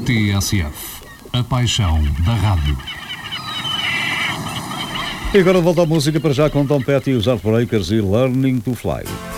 TSF, a paixão da rádio. E agora volta à música, para já com Tom Petty e os Heartbreakers e Learning to Fly.